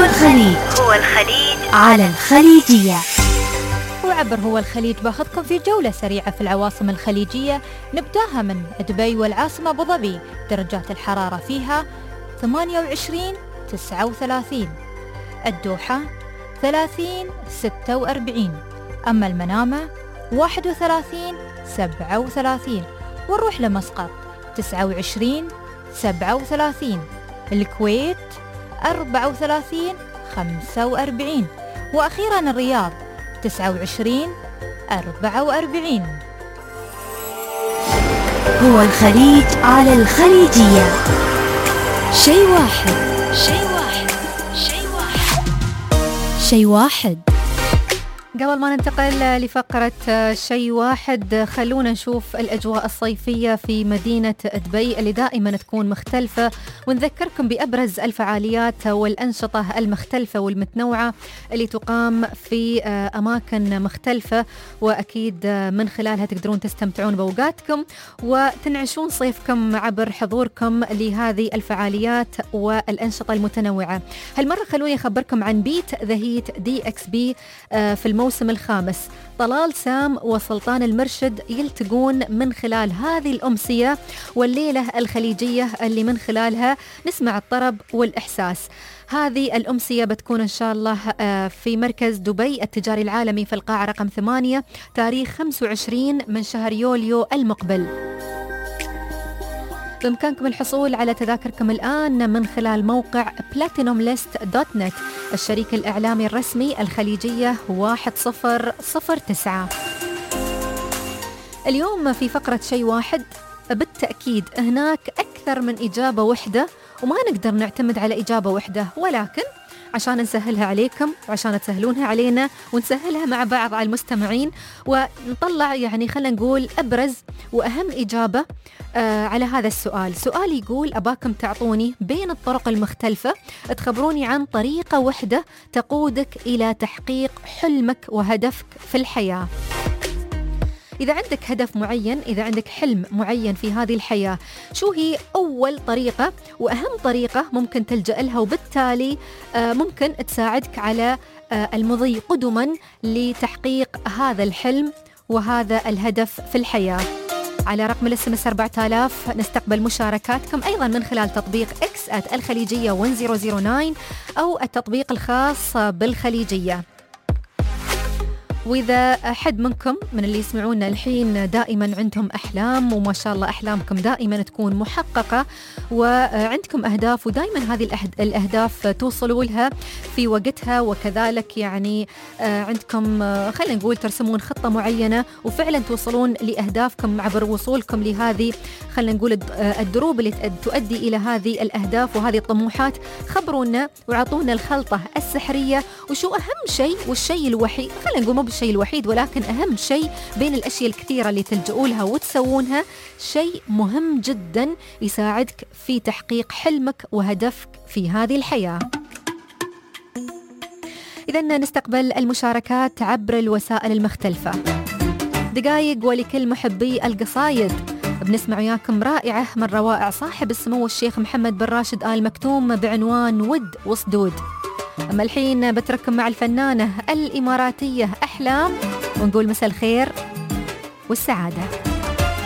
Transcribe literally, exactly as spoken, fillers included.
الخليج هو الخليج على الخليجية. وعبر هو الخليج باخذكم في جولة سريعة في العواصم الخليجية. نبداها من دبي والعاصمة أبو ظبي، درجات الحرارة فيها ثمانية وعشرين تسعة وثلاثين، الدوحة ثلاثين ستة وأربعين، أما المنامة واحد وثلاثين سبعة وثلاثين، ونروح لمسقط تسعة وعشرين سبعة وثلاثين، الكويت أربعة وثلاثين خمسة وأربعين، وأخيرا الرياض تسعة وعشرين أربعة وأربعين. هو الخليج على الخليجية. شيء واحد شيء واحد شيء واحد شيء واحد. قبل ما ننتقل لفقرة شيء واحد، خلونا نشوف الأجواء الصيفية في مدينة دبي اللي دائما تكون مختلفة، ونذكركم بأبرز الفعاليات والأنشطة المختلفة والمتنوعة اللي تقام في أماكن مختلفة، وأكيد من خلالها تقدرون تستمتعون بأوقاتكم وتنعشون صيفكم عبر حضوركم لهذه الفعاليات والأنشطة المتنوعة. هالمرة خلوني أخبركم عن بيت ذا هيت دي إكس بي في الموسم الموسم الخامس. طلال سام وسلطان المرشد يلتقون من خلال هذه الأمسية والليلة الخليجية اللي من خلالها نسمع الطرب والإحساس. هذه الأمسية بتكون إن شاء الله في مركز دبي التجاري العالمي في القاعة رقم ثمانية تاريخ خمسة وعشرين من شهر يوليو المقبل. بإمكانكم الحصول على تذاكركم الآن من خلال موقع بلاتينوم ليست دوت نت، الشريك الإعلامي الرسمي الخليجية واحد صفر صفر تسعة. اليوم في فقرة شيء واحد بالتأكيد هناك أكثر من إجابة وحدة، وما نقدر نعتمد على إجابة وحدة، ولكن عشان نسهلها عليكم وعشان تسهلونها علينا ونسهلها مع بعض على المستمعين، ونطلع يعني خلينا نقول أبرز وأهم إجابة آه على هذا السؤال. سؤال يقول أباكم تعطوني بين الطرق المختلفة تخبروني عن طريقة وحدة تقودك إلى تحقيق حلمك وهدفك في الحياة. إذا عندك هدف معين، إذا عندك حلم معين في هذه الحياة، شو هي أول طريقة وأهم طريقة ممكن تلجأ لها، وبالتالي ممكن تساعدك على المضي قدما لتحقيق هذا الحلم وهذا الهدف في الحياة. على رقم الاس ام اس أربعة آلاف نستقبل مشاركاتكم أيضا من خلال تطبيق إكس آت الخليجية واحد صفر صفر تسعة أو التطبيق الخاص بالخليجية. وإذا أحد منكم من اللي يسمعونا الحين دائما عندهم أحلام، وما شاء الله أحلامكم دائما تكون محققة وعندكم أهداف، ودائما هذه الأهداف توصلوا لها في وقتها، وكذلك يعني عندكم خلينا نقول ترسمون خطة معينة وفعلا توصلون لأهدافكم عبر وصولكم لهذه خلينا نقول الدروب اللي تؤدي إلى هذه الأهداف وهذه الطموحات، خبرونا وعطونا الخلطة السحرية وشو أهم شيء والشيء الوحيد، خلينا نقول مو بالشيء الوحيد ولكن أهم شيء بين الأشياء الكثيرة اللي تلجؤوا لها وتسوونها، شيء مهم جدا يساعدك في تحقيق حلمك وهدفك في هذه الحياة. إذن نستقبل المشاركات عبر الوسائل المختلفة. دقائق ولكل محبي القصايد، بنسمع وياكم رائعة من روائع صاحب السمو الشيخ محمد بن راشد آل مكتوم بعنوان ود وصدود. أما الحين بترككم مع الفنانة الإماراتية أحلام، ونقول مساء الخير والسعادة.